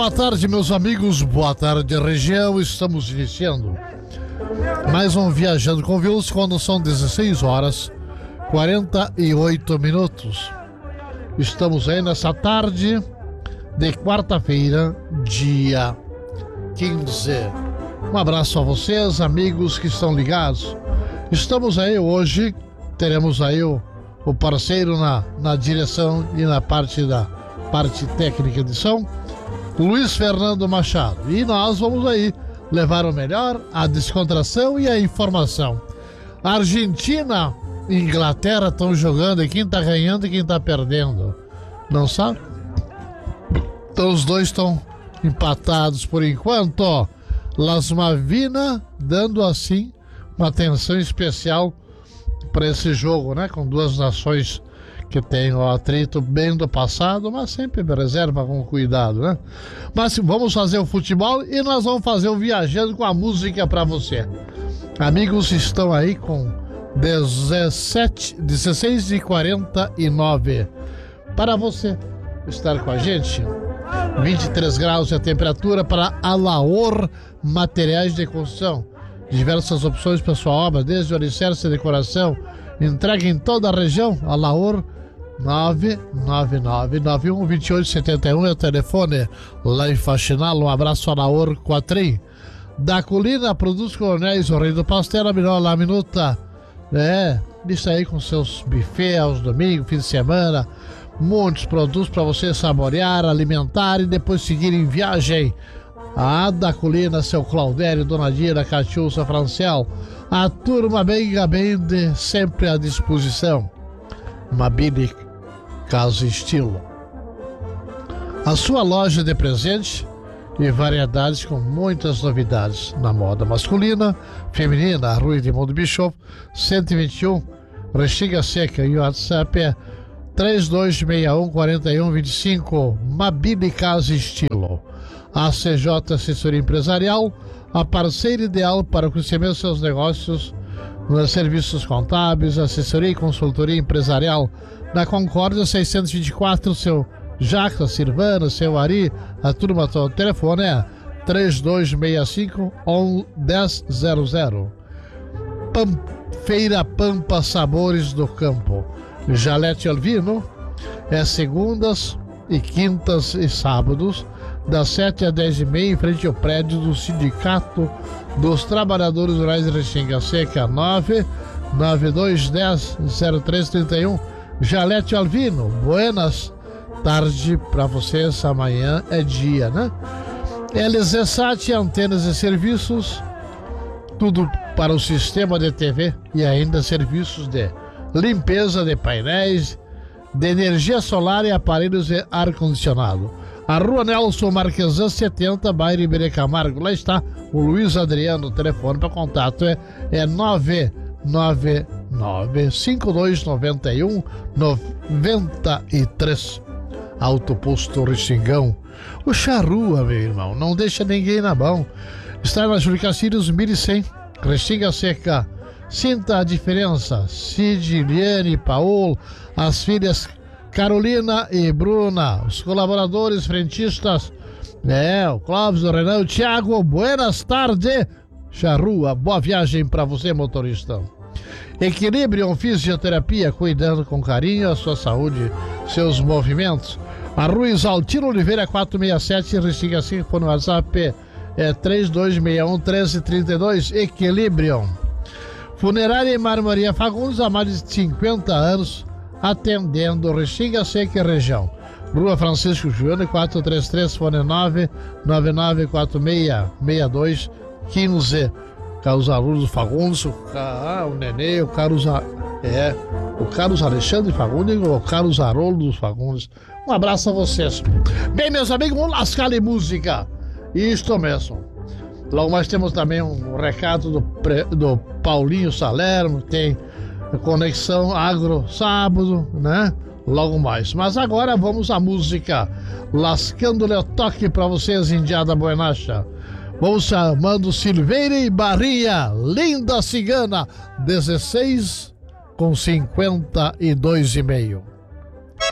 boa tarde, meus amigos, boa tarde, região. Estamos iniciando mais um Viajando com Vils, quando são 16 horas 48 minutos. Estamos aí nessa tarde de quarta-feira, dia 15. Um abraço a vocês, amigos que estão ligados. Estamos aí hoje, teremos aí o parceiro na direção e na parte técnica de som, Luiz Fernando Machado. E nós vamos aí levar o melhor, a descontração e a informação. A Argentina e Inglaterra estão jogando e quem está ganhando e quem está perdendo, não sabe? Então os dois estão empatados por enquanto. Las Malvinas dando assim uma atenção especial para esse jogo, né? Com duas nações que tem o atrito bem do passado, mas sempre reserva com cuidado, né? Mas vamos fazer o futebol e nós vamos fazer o Viajando com a música para você. Amigos, estão aí com 16h49 para você estar com a gente. 23 graus é a temperatura para Alaor Materiais de Construção. Diversas opções para sua obra, desde o alicerce e decoração. Entrega em toda a região. Alaor 999912871 é o telefone lá em Faxinal. Um abraço a Alaor Quatrim. Da Colina, Produtos Coronéis, o Rei do Pastel, a melhor lá minuta. Isso aí com seus buffets aos domingos, fim de semana. Muitos produtos para você saborear, alimentar e depois seguir em viagem. A da Colina, seu Claudério, Dona Dira, Catiúça, Franciel, a turma bem de sempre à disposição. Mabini Casa Estilo, a sua loja de presente e variedades com muitas novidades na moda masculina, feminina, Rua Edmundo Bischoff 121, Restinga Seca, e o WhatsApp é 3261-4125. Mabini Casa Estilo. A CJ Assessoria Empresarial, a parceira ideal para o crescimento dos seus negócios, nos serviços contábeis, assessoria e consultoria empresarial. Na Concórdia 624, seu Jaca, Silvano, seu Ari, a turma do telefone é 3265-1000. Feira Pampa Sabores do Campo. Jalete Alvino é segundas e quintas e sábados, das 7 às 10h30, em frente ao prédio do Sindicato dos Trabalhadores Rurais de Restinga Seca, 99210-0331. Jalete Alvino, buenas tarde para vocês, amanhã é dia, né? LZSAT, antenas e serviços, tudo para o sistema de TV e ainda serviços de limpeza de painéis, de energia solar e aparelhos de ar-condicionado. A Rua Nelson Marquesan 70, bairro Iberê Camargo. Lá está o Luiz Adriano. O telefone para contato é 999-5291-93. Autoposto Restingão. O Charrua, meu irmão, não deixa ninguém na mão. Está na Júlio Castilhos 1100, Restinga Seca. Sinta a diferença. Cid, Liane, Paul, as filhas Carolina e Bruna, os colaboradores frentistas, o Clóvis, o Renan, o Thiago. Buenas tardes, Charrua. Boa viagem para você, motorista. Equilibrium Fisioterapia, cuidando com carinho a sua saúde, seus movimentos. A Rua Exaltino Oliveira 467, Restinga 5, no WhatsApp é 3261-1332. Equilibrium. Funerária e Marmoria Fagundes, há mais de 50 anos, atendendo Restinga Seca e região. Rua Francisco Giuliani 433, fone 999466215. Carlos Alunos Fagundes, o Nenê, o Carlos Alexandre Fagundes, o Carlos Haroldo dos Fagundes. Um abraço a vocês. Bem, meus amigos, vamos lascar de música. Isto mesmo. Logo mais temos também um recado do Paulinho Salerno, tem Conexão Agro sábado, né? Logo mais. Mas agora vamos à música. Lascando-lhe o toque pra vocês, Indiada Buenacha. Vamos chamando Silveira e Barrinha, Linda Cigana, 16 com 52,5.